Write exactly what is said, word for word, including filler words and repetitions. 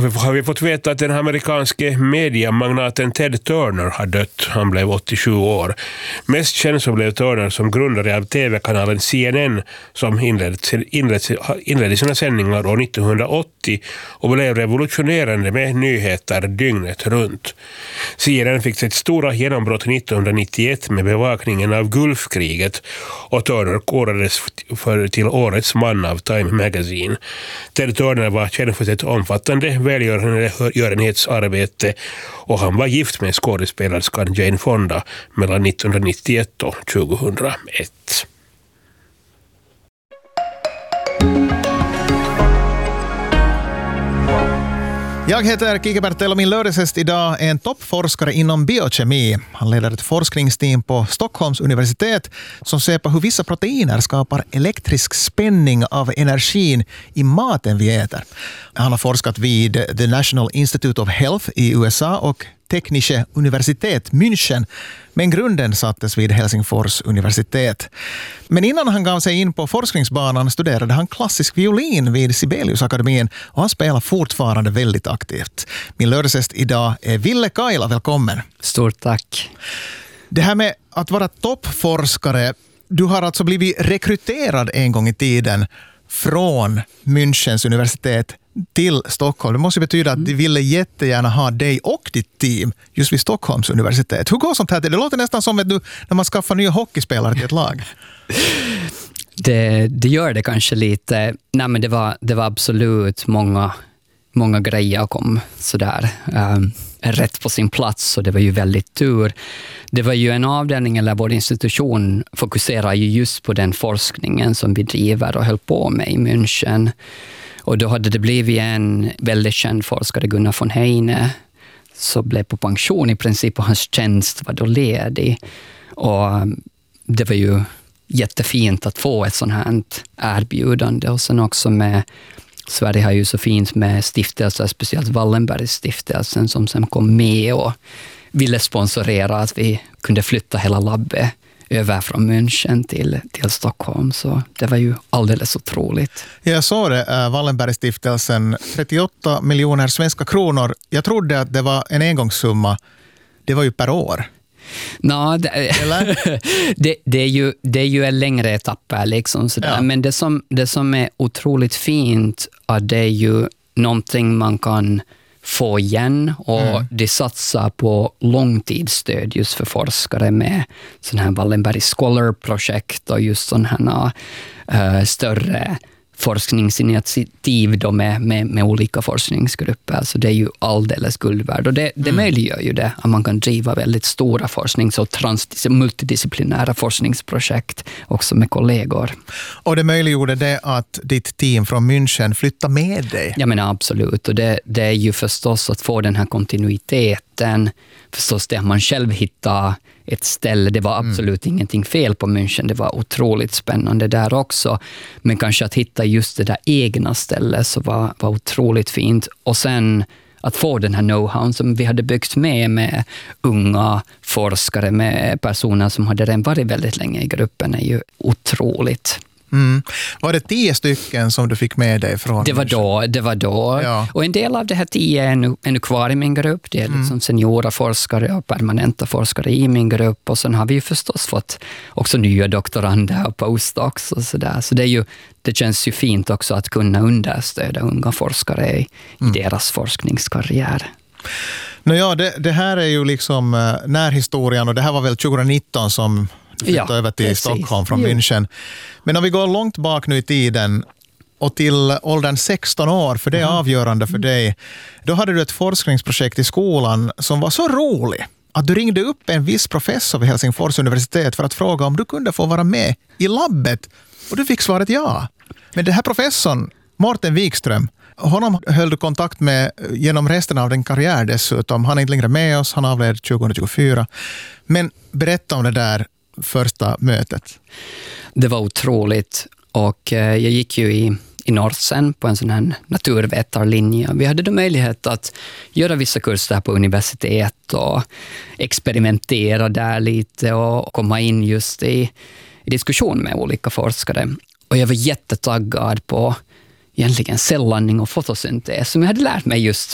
har vi fått veta att den amerikanske mediamagnaten Ted Turner har dött. Han blev åttiosju år. Mest känd så blev Turner som grundare av tv-kanalen C N N som inledde, inledde, inledde sina sändningar år nittonhundraåttio och blev revolutionerande med nyheter dygnet runt. C N N fick sitt stora genombrott nittonhundranittioett med bevakningen av Gulfkriget och Turner korades för till årets man av Time Magazine. Ted Turner var känd för sitt omfattande välgörenhetsarbete och han var gift med skådespelerskan Jane Fonda mellan nittonhundranittioett och tjugohundraett. Jag heter Kike Bertel och min lördagsgäst idag är en toppforskare inom biokemi. Han leder ett forskningsteam på Stockholms universitet som ser på hur vissa proteiner skapar elektrisk spänning av energin i maten vi äter. Han har forskat vid The National Institute of Health i U S A och Teknische Universitet München, men grunden sattes vid Helsingfors universitet. Men innan han gav sig in på forskningsbanan studerade han klassisk violin vid Sibeliusakademin och han spelar fortfarande väldigt aktivt. Min lördagsgäst idag är Ville Kaila, välkommen. Stort tack. Det här med att vara toppforskare, du har alltså blivit rekryterad en gång i tiden från Münchens universitet till Stockholm. Det måste betyda att de ville jättegärna ha dig och ditt team just vid Stockholms universitet. Hur går sånt här till? Det låter nästan som att du, när man skaffar nya hockeyspelare till ett lag. Det, det gör det kanske lite. Nej, men det var, det var absolut många, många grejer kom sådär um, rätt på sin plats, och det var ju väldigt tur. Det var ju en avdelning, eller vår institution fokuserar ju just på den forskningen som vi driver och höll på med i München. Och då hade det blivit en väldigt känd forskare, Gunnar von Heine, som blev på pension i princip, och hans tjänst var då ledig. Och det var ju jättefint att få ett sånt här erbjudande. Och sen också med, Sverige har ju så fint med stiftelser, speciellt Wallenbergstiftelsen som sen kom med och ville sponsorera att vi kunde flytta hela labbet över från München till, till Stockholm. Så det var ju alldeles otroligt. Jag såg det, äh, Wallenbergstiftelsen, trettioåtta miljoner svenska kronor. Jag trodde att det var en engångssumma. Det var ju per år. No, det, det, det, är ju, det är ju en längre etapp liksom sådär. Ja. Men det som, det som är otroligt fint är det är ju någonting man kan få igen, och mm. det satsar på långtidsstöd just för forskare med sån här Wallenberg Scholar-projekt och just sådana här uh, större forskningsinitiativ då med, med, med olika forskningsgrupper. Så det är ju alldeles guld värd. Och det, det mm. möjliggör ju det att man kan driva väldigt stora forsknings- och trans- multidisciplinära forskningsprojekt också med kollegor. Och det möjliggjorde det att ditt team från München flyttar med dig? Ja, men absolut. Och det, det är ju förstås att få den här kontinuiteten. Förstås det att man själv hittar ett ställe. Det var absolut mm. ingenting fel på München. Det var otroligt spännande där också. Men kanske att hitta just det där egna stället så var, var otroligt fint. Och sen att få den här know-how som vi hade byggt med med unga forskare, med personer som hade redan varit väldigt länge i gruppen, är ju otroligt. Mm. Var det tio stycken som du fick med dig från? Det var då, det var då. Ja. Och en del av det här tio är nu, är nu kvar i min grupp. Det är liksom mm. seniora forskare och permanenta forskare i min grupp. Och sen har vi ju förstås fått också nya doktorander och postdocs och sådär. Så det är ju, det känns ju fint också att kunna understöda unga forskare i, mm. i deras forskningskarriär. Nå ja, det, det här är ju liksom uh, närhistorien, och det här var väl tjugonitton som du flyttade ja, över till precis. Stockholm från jo. München. Men om vi går långt bak nu i tiden och till åldern sexton år, för det är mm. avgörande för dig, då hade du ett forskningsprojekt i skolan som var så rolig att du ringde upp en viss professor vid Helsingfors universitet för att fråga om du kunde få vara med i labbet, och du fick svaret ja. Men det här professorn, Mårten Wikström, honom höll du kontakt med genom resten av din karriär dessutom. Han är inte längre med oss, han avled tjugohundratjugofyra. Men berätta om det där första mötet. Det var otroligt, och jag gick ju i, i Norsen på en sån här naturvetarlinje. Vi hade då möjlighet att göra vissa kurser på universitet och experimentera där lite och komma in just i, i diskussion med olika forskare. Och jag var jättetaggad på egentligen cellandning och fotosyntes som jag hade lärt mig just